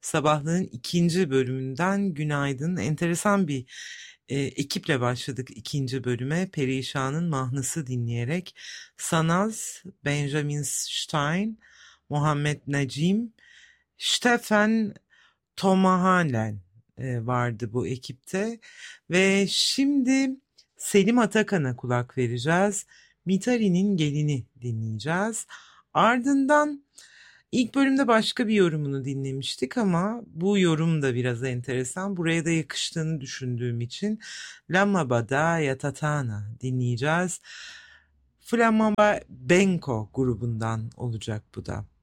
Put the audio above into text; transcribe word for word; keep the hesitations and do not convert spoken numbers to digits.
Sabahlığın ikinci bölümünden günaydın. Enteresan bir e, ekiple başladık ikinci bölüme. Perişan'ın Mahnısı dinleyerek. Sanaz, Benjamin Stein, Muhammed Nacim, Stefan Tomahalen e, vardı bu ekipte. Ve şimdi Selim Atakan'a kulak vereceğiz. Mitari'nin Gelini dinleyeceğiz. Ardından ilk bölümde başka bir yorumunu dinlemiştik ama bu yorum da biraz enteresan. Buraya da yakıştığını düşündüğüm için Lama Bada Yatatana dinleyeceğiz. Flamenco grubundan olacak bu da.